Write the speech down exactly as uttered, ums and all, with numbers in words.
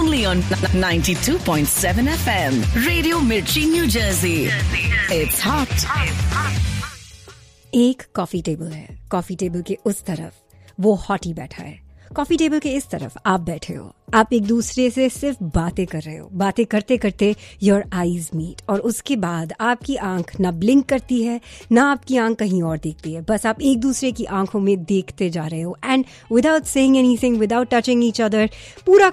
only on ninety-two point seven F M. Radio Mirchi, New Jersey. It's hot. एक coffee table है, coffee table के उस तरफ वो हॉटी बैठा है, कॉफी टेबल के इस तरफ आप बैठे हो। आप एक दूसरे से सिर्फ बातें कर रहे हो, बातें करते करते योर आईज मीट, और उसके बाद आपकी आंख ना ब्लिंक करती है ना आपकी आंख कहीं और देखती है, बस आप एक दूसरे की आंखों में देखते जा रहे हो। And without saying anything, without touching each other, पूरा